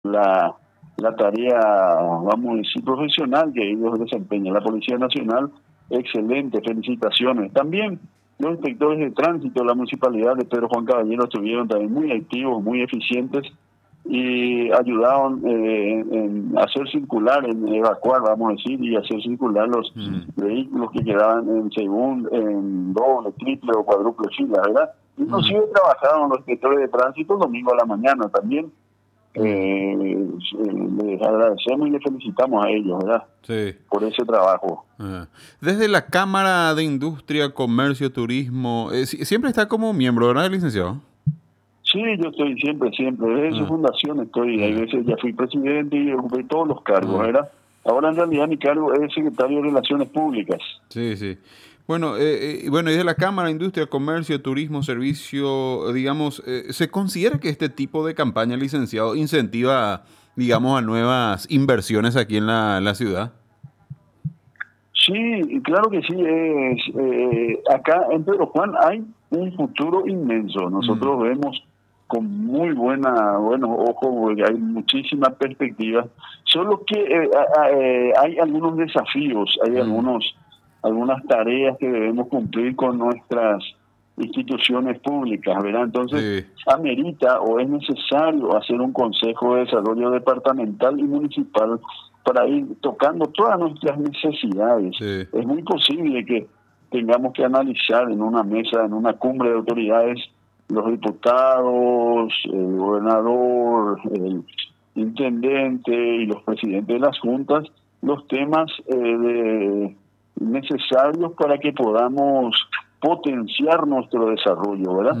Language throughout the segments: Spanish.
la, la tarea, vamos a decir, profesional que ellos desempeñan. La Policía Nacional, excelente, felicitaciones. También los inspectores de tránsito de la Municipalidad de Pedro Juan Caballero estuvieron también muy activos, muy eficientes y ayudaron en hacer circular, en evacuar, vamos a decir, y hacer circular los vehículos que quedaban en doble, triple o cuádruple fila, ¿verdad? Inclusive trabajaron los inspectores de tránsito domingo a la mañana también. Les agradecemos y les felicitamos a ellos, ¿verdad? Sí. Por ese trabajo. Desde la Cámara de Industria, Comercio, Turismo, siempre está como miembro, ¿verdad, licenciado? Sí, yo estoy siempre, desde su fundación estoy, hay veces ya fui presidente y ocupé todos los cargos, ¿verdad? Ahora en realidad mi cargo es secretario de Relaciones Públicas. Sí, sí. Bueno, y desde la Cámara de Industria, Comercio, Turismo, Servicio, digamos, ¿se considera que este tipo de campaña, licenciado, incentiva, digamos, a nuevas inversiones aquí en la ciudad? Sí, claro que sí. Acá en Pedro Juan hay un futuro inmenso. Nosotros vemos con muy buenos ojos, porque hay muchísimas perspectivas. Solo que hay algunos desafíos, hay algunas tareas que debemos cumplir con nuestras instituciones públicas, ¿verdad? Entonces, amerita o es necesario hacer un consejo de desarrollo departamental y municipal para ir tocando todas nuestras necesidades. Es muy posible que tengamos que analizar en una mesa, en una cumbre de autoridades, los diputados, el gobernador, el intendente y los presidentes de las juntas, los temas necesarios para que podamos potenciar nuestro desarrollo, ¿verdad?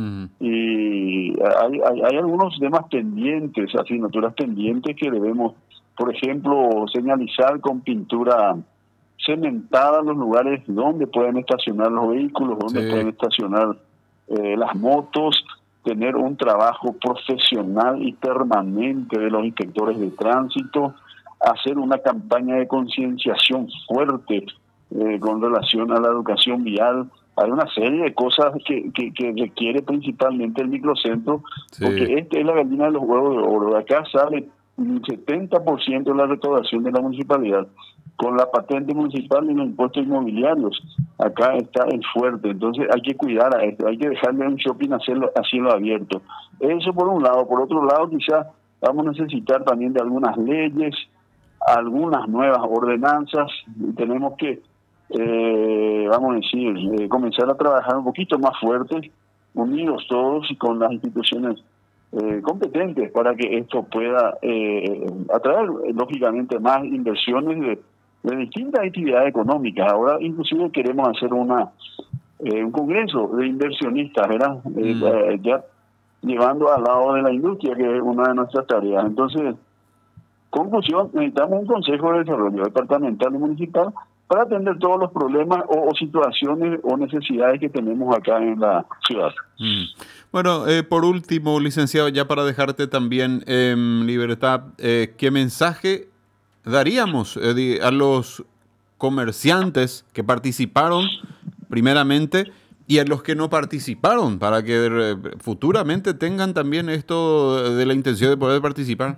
Y hay algunos temas pendientes, asignaturas pendientes que debemos, por ejemplo, señalizar con pintura cementada los lugares donde pueden estacionar los vehículos, donde pueden estacionar las motos, tener un trabajo profesional y permanente de los inspectores de tránsito, hacer una campaña de concienciación fuerte con relación a la educación vial. Hay una serie de cosas que requiere principalmente el microcentro, porque esta es la gallina de los huevos de oro. De acá sale un 70% de la recaudación de la municipalidad, con la patente municipal y los impuestos inmobiliarios. Acá está el fuerte, entonces hay que cuidar a esto, hay que dejarle un shopping a cielo abierto. Eso por un lado. Por otro lado, quizás vamos a necesitar también de algunas leyes, algunas nuevas ordenanzas, y tenemos que vamos a decir, comenzar a trabajar un poquito más fuerte, unidos todos y con las instituciones competentes para que esto pueda atraer, lógicamente, más inversiones de distintas actividades económicas. Ahora, inclusive, queremos hacer un congreso de inversionistas, ¿verdad? Ya llevando al lado de la industria, que es una de nuestras tareas. Entonces, conclusión, necesitamos un consejo de desarrollo departamental y municipal para atender todos los problemas o situaciones o necesidades que tenemos acá en la ciudad. Bueno, por último, licenciado, ya para dejarte también en libertad, ¿qué mensaje daríamos a los comerciantes que participaron primeramente y a los que no participaron para que futuramente tengan también esto de la intención de poder participar?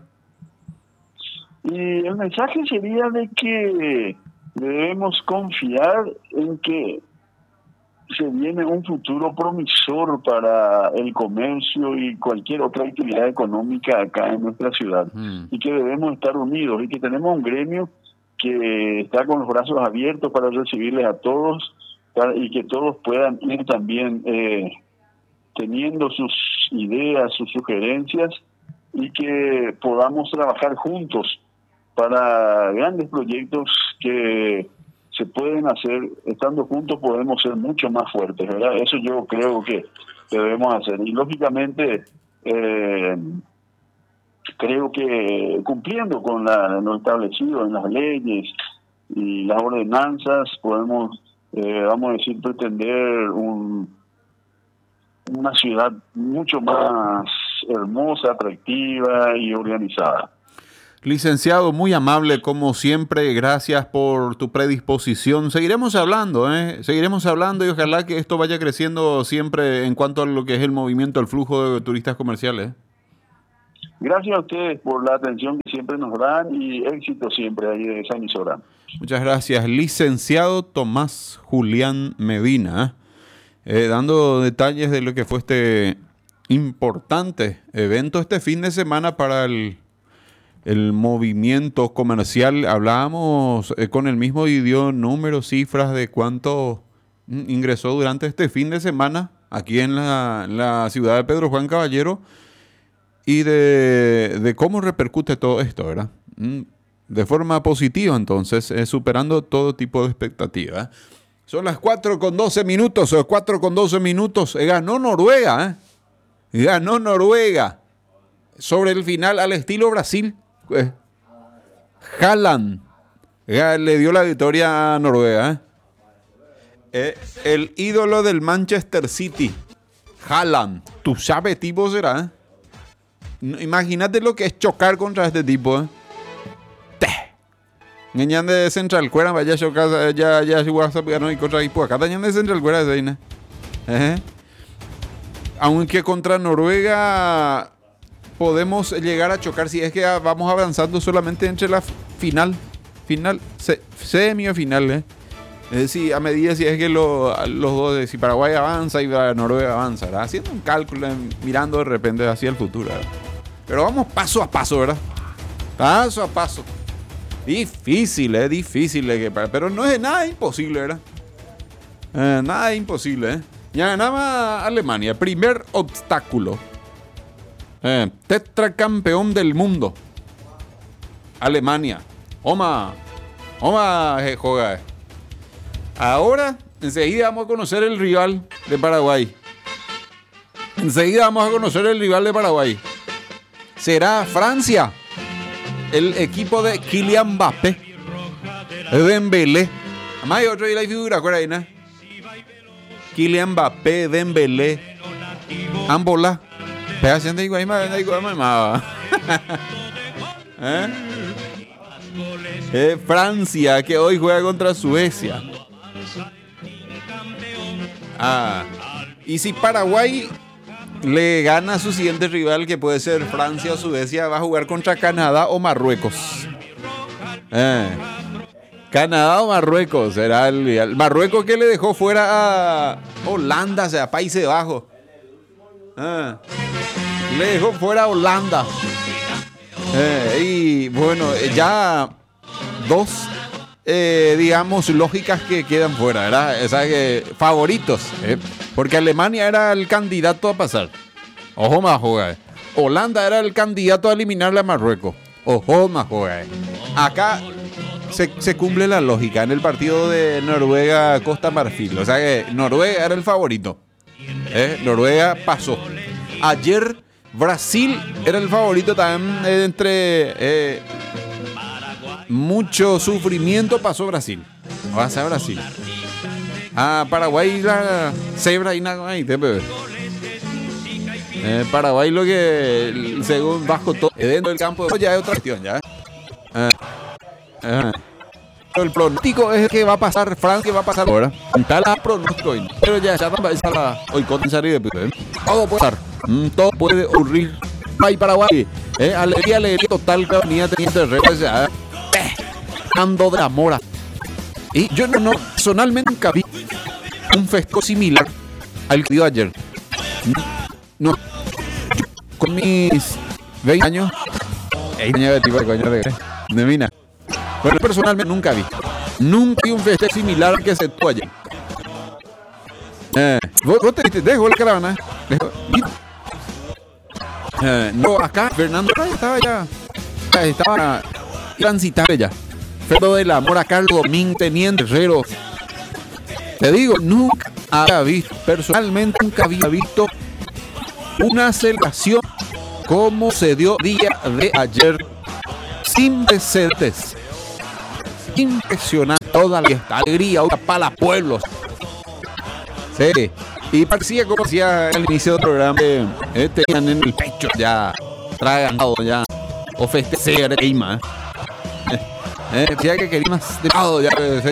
Y el mensaje sería de que debemos confiar en que se viene un futuro promisor para el comercio y cualquier otra actividad económica acá en nuestra ciudad, y que debemos estar unidos y que tenemos un gremio que está con los brazos abiertos para recibirles a todos y que todos puedan ir también teniendo sus ideas, sus sugerencias, y que podamos trabajar juntos para grandes proyectos que se pueden hacer. Estando juntos podemos ser mucho más fuertes, ¿verdad? Eso yo creo que debemos hacer. Y lógicamente creo que cumpliendo con lo establecido en las leyes y las ordenanzas podemos, vamos a decir, pretender una ciudad mucho más hermosa, atractiva y organizada. Licenciado, muy amable como siempre, gracias por tu predisposición. Seguiremos hablando, seguiremos hablando y ojalá que esto vaya creciendo siempre en cuanto a lo que es el movimiento, el flujo de turistas comerciales. Gracias a ustedes por la atención que siempre nos dan y éxito siempre ahí de esa emisora. Muchas gracias, licenciado Tomás Julián Medina, dando detalles de lo que fue este importante evento este fin de semana para el movimiento comercial. Hablábamos con el mismo y dio números, cifras de cuánto ingresó durante este fin de semana aquí en la ciudad de Pedro Juan Caballero y de cómo repercute todo esto, ¿verdad? De forma positiva, entonces, superando todo tipo de expectativas. Son las 4:12 minutos, 4:12 minutos. Ganó Noruega, Ganó Noruega. Sobre el final, al estilo Brasil. Haaland le dio la victoria a Noruega. El ídolo del Manchester City, Haaland. Tú sabes, tipo será. Imagínate lo que es chocar contra este tipo. Ñan de Central Cuera, vaya a chocar, ya WhatsApp ganó y contra equipo. Acá también de Central Cuera, Zeina. Aunque contra Noruega podemos llegar a chocar si es que vamos avanzando solamente entre la final, semi o final, sí, a medida si es que los dos, si Paraguay avanza y Noruega avanza, ¿verdad? Haciendo un cálculo, mirando de repente hacia el futuro, ¿verdad? Pero vamos paso a paso, ¿verdad? Paso a paso. Difícil, pero no es nada imposible, ¿verdad? Nada imposible, Ya ganaba Alemania, primer obstáculo. Tetracampeón del mundo. Alemania. Oma, joga. Ahora, enseguida vamos a conocer el rival de Paraguay. Será Francia. El equipo de Kylian Mbappé. Dembélé. Además hay otro y la figura, ¿no? Kylian Mbappé, Dembélé. Ambola. Francia, que hoy juega contra Suecia. Y si Paraguay le gana a su siguiente rival, que puede ser Francia o Suecia, va a jugar contra Canadá o Marruecos. Canadá o Marruecos será el Marruecos que le dejó fuera a Holanda, o sea, Países Bajos. Le dejó fuera a Holanda. Y bueno, ya dos, digamos, lógicas que quedan fuera, ¿verdad? O sea, que favoritos, porque Alemania era el candidato a pasar. Ojo más, joder. Holanda era el candidato a eliminarle a Marruecos. Ojo más, joder. Acá se cumple la lógica en el partido de Noruega-Costa Marfil. O sea que Noruega era el favorito. Noruega pasó. Ayer Brasil era el favorito también, entre mucho sufrimiento pasó Brasil. Vas a Brasil. Paraguay la cebra y nada. Paraguay lo que según bajo todo dentro del campo ya es otra cuestión ya. El pronóstico es que va a pasar Francia, va a pasar ahora. Tal pronóstico, pero ya va hoy con salir de todo puede pasar, todo puede ocurrir. Paraguay, alegría total que venía teniendo de ando de la mora. Y yo no personalmente nunca vi un festejo similar al que dio ayer. No, yo, con mis 20 años, de mina. Pero personalmente nunca vi un festejo similar que se tuvo ayer. Vos te dejo la caravana. No, acá Fernando estaba transitable ya. Fernando de la Mora, Carlos Domínguez, Teniente Herrero. Te digo, nunca había visto, personalmente nunca había visto una celebración como se dio el día de ayer, sin precedentes. Impresionante, toda la alegría para los pueblos. Sí, y parecía como decía al inicio del programa, tenían en el pecho ya, tragando ya, o festejar, decía que quería más de todo ya.